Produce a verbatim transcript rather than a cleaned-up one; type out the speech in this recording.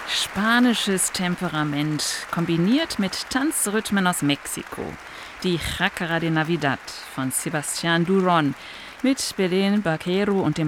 Spanisches Temperament kombiniert mit Tanzrhythmen aus Mexiko. Die Chácara de Navidad von Sebastián Durón mit Belén Vaquero und dem